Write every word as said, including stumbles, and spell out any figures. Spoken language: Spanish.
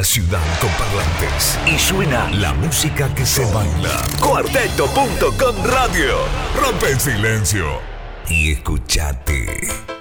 la ciudad con parlantes y suena la música que se baila. Cuarteto punto com Radio. Rompe el silencio y escuchate.